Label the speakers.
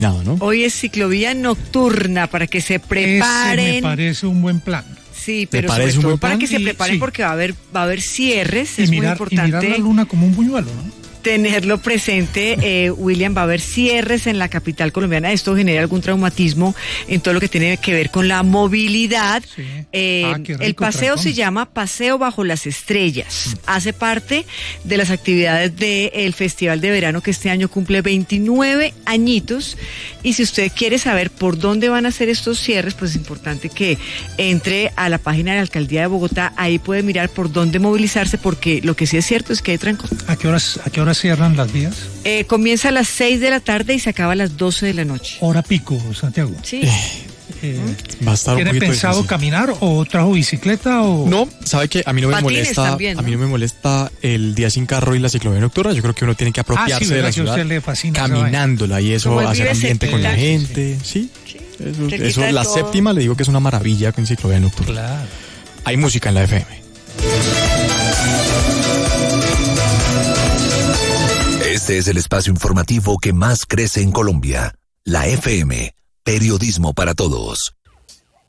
Speaker 1: Nada, ¿no?
Speaker 2: Hoy es ciclovía nocturna para que se preparen.
Speaker 3: Ese me parece un buen plan.
Speaker 2: Sí, pero sobre todo para que se preparen,
Speaker 3: sí,
Speaker 2: porque va a haber cierres,
Speaker 3: y
Speaker 2: es
Speaker 3: mirar,
Speaker 2: muy importante.
Speaker 3: Y mirar la luna como un buñuelo, ¿no?
Speaker 2: Tenerlo presente, William, va a haber cierres en la capital colombiana. Esto genera algún traumatismo en todo lo que tiene que ver con la movilidad.
Speaker 3: Sí.
Speaker 2: Qué rico, el paseo trancón. Se llama Paseo Bajo las Estrellas. Hace parte de las actividades del Festival de Verano, que este año cumple 29 añitos. Y si usted quiere saber por dónde van a ser estos cierres, pues es importante que entre a la página de la Alcaldía de Bogotá. Ahí puede mirar por dónde movilizarse, porque lo que sí es cierto es que hay trancón.
Speaker 3: ¿A qué horas cierran las vías?
Speaker 2: Comienza a las 6 de la tarde y se acaba a las 12 de la noche.
Speaker 3: Hora pico, Santiago.
Speaker 2: Sí.
Speaker 1: Va a estar
Speaker 3: ¿Tiene pensado difícil caminar o trajo bicicleta o...?
Speaker 1: No, sabe que a mí no me molesta también, ¿no? A mí no me molesta el día sin carro y la ciclovía nocturna. Yo creo que uno tiene que apropiarse de la ciudad
Speaker 3: le fascina
Speaker 1: caminándola y eso, hacer ambiente con la gente. Sí. Eso la séptima le digo que es una maravilla con ciclovía nocturna.
Speaker 3: Claro.
Speaker 1: Hay música en la FM.
Speaker 4: Este es el espacio informativo que más crece en Colombia. La FM, periodismo para todos.